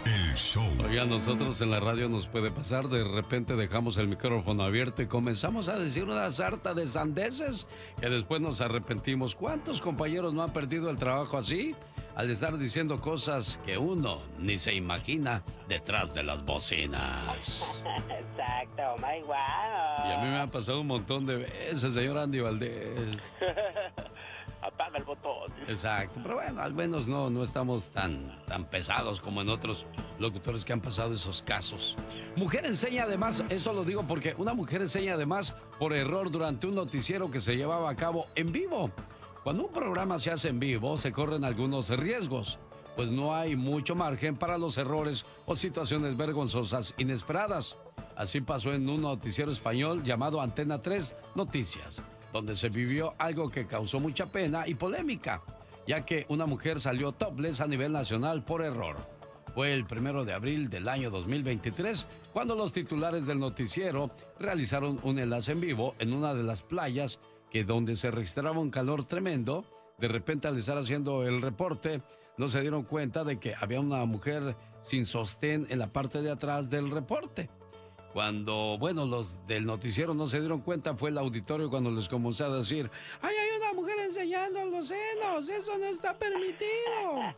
El show. Oiga, nosotros en la radio nos puede pasar, de repente dejamos el micrófono abierto y comenzamos a decir una sarta de sandeces que después nos arrepentimos. ¿Cuántos compañeros no han perdido el trabajo así? Al estar diciendo cosas que uno ni se imagina detrás de las bocinas. Exacto, my wow. Y a mí me ha pasado un montón de veces, señor Andy Valdés. Apaga el botón. Exacto, pero bueno, al menos no estamos tan pesados como en otros locutores que han pasado esos casos. Mujer enseña además, eso lo digo porque una mujer enseña además por error durante un noticiero que se llevaba a cabo en vivo. Cuando un programa se hace en vivo, se corren algunos riesgos, pues no hay mucho margen para los errores o situaciones vergonzosas inesperadas. Así pasó en un noticiero español llamado Antena 3 Noticias, donde se vivió algo que causó mucha pena y polémica, ya que una mujer salió topless a nivel nacional por error. Fue el 1 de abril del año 2023 cuando los titulares del noticiero realizaron un enlace en vivo en una de las playas que donde se registraba un calor tremendo. De repente, al estar haciendo el reporte, no se dieron cuenta de que había una mujer sin sostén en la parte de atrás del reporte. Cuando, bueno, los del noticiero no se dieron cuenta, fue el auditorio cuando les comenzó a decir: ¡ay, hay una mujer enseñando los senos! ¡Eso no está permitido!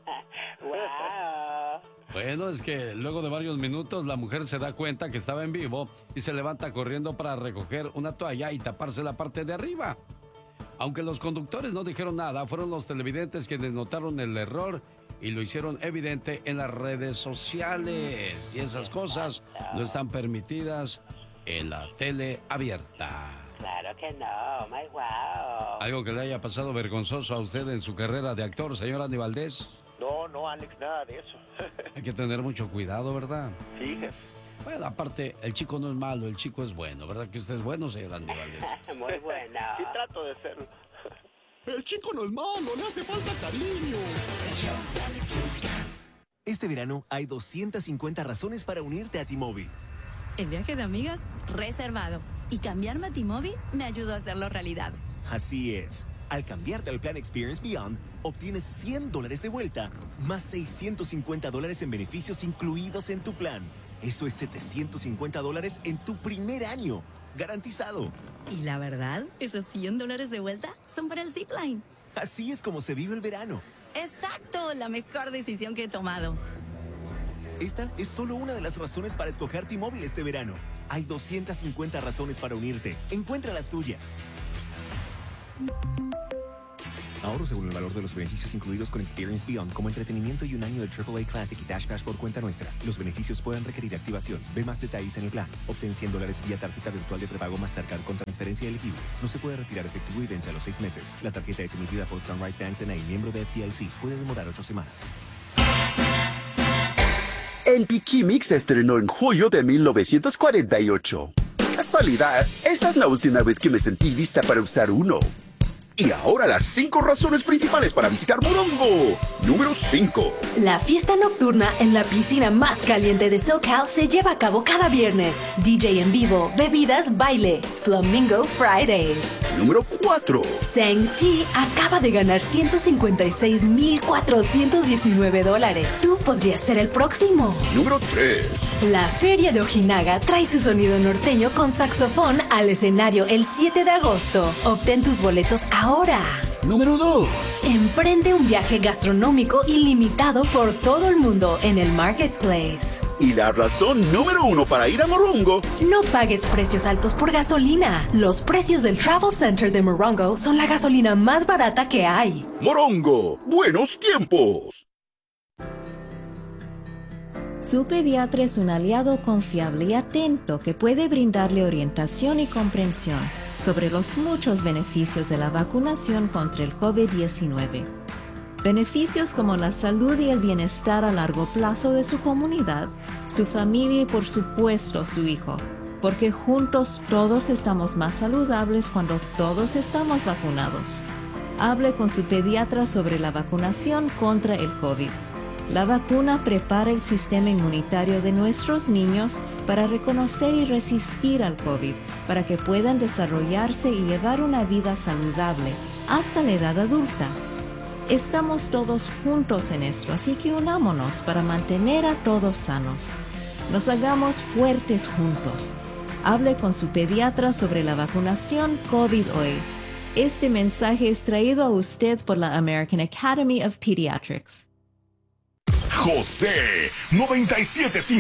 Wow. Bueno, es que luego de varios minutos la mujer se da cuenta que estaba en vivo y se levanta corriendo para recoger una toalla y taparse la parte de arriba. Aunque los conductores no dijeron nada, fueron los televidentes quienes notaron el error y lo hicieron evidente en las redes sociales. Y esas cosas no están permitidas en la tele abierta. Claro que no, my wow. ¿Algo que le haya pasado vergonzoso a usted en su carrera de actor, señor Andy Valdés? No, Alex, nada de eso. Hay que tener mucho cuidado, ¿verdad? Sí, jefe. Bueno, aparte, el chico no es malo, el chico es bueno. ¿Verdad que usted es bueno, señor Andy Valdés? Muy bueno. Sí, trato de serlo. El chico no es malo, le hace falta cariño. Este verano hay 250 razones para unirte a T-Mobile. El viaje de amigas, reservado. Y cambiarme a T-Mobile me ayudó a hacerlo realidad. Así es. Al cambiarte al plan Experience Beyond, obtienes $100 de vuelta, más $650 en beneficios incluidos en tu plan. Eso es $750 en tu primer año. Garantizado. Y la verdad, esos $100 de vuelta son para el Zipline. Así es como se vive el verano. ¡Exacto! La mejor decisión que he tomado. Esta es solo una de las razones para escoger T-Mobile este verano. Hay 250 razones para unirte. Encuentra las tuyas. Ahorro según el valor de los beneficios incluidos con Experience Beyond, como entretenimiento y un año de AAA Classic y Dash Pass por cuenta nuestra. Los beneficios pueden requerir activación. Ve más detalles en el plan. Obtén $100 vía tarjeta virtual de prepago Mastercard con transferencia elegible. No se puede retirar efectivo y vence a los 6 meses. La tarjeta es emitida por Sunrise Bank N.A., miembro de FDIC. Puede demorar 8 semanas. El Bikimix se estrenó en julio de 1948. Casualidad, esta es la última vez que me sentí lista para usar uno. Y ahora las 5 razones principales para visitar Morongo. Número 5. La fiesta nocturna en la piscina más caliente de SoCal se lleva a cabo cada viernes. DJ en vivo, bebidas, baile. Flamingo Fridays. Número 4. Sang-Ti acaba de ganar $156,419. Tú podrías ser el próximo. Número 3. La Feria de Ojinaga trae su sonido norteño con saxofón al escenario el 7 de agosto. Obtén tus boletos ahora. Número 2. Emprende un viaje gastronómico ilimitado por todo el mundo en el Marketplace. Y la razón número 1 para ir a Morongo. No pagues precios altos por gasolina. Los precios del Travel Center de Morongo son la gasolina más barata que hay. Morongo, buenos tiempos. Su pediatra es un aliado confiable y atento que puede brindarle orientación y comprensión sobre los muchos beneficios de la vacunación contra el COVID-19. Beneficios como la salud y el bienestar a largo plazo de su comunidad, su familia y por supuesto su hijo, porque juntos todos estamos más saludables cuando todos estamos vacunados. Hable con su pediatra sobre la vacunación contra el COVID. La vacuna prepara el sistema inmunitario de nuestros niños para reconocer y resistir al COVID, para que puedan desarrollarse y llevar una vida saludable hasta la edad adulta. Estamos todos juntos en esto, así que unámonos para mantener a todos sanos. Nos hagamos fuertes juntos. Hable con su pediatra sobre la vacunación COVID hoy. Este mensaje es traído a usted por la American Academy of Pediatrics. José 97.5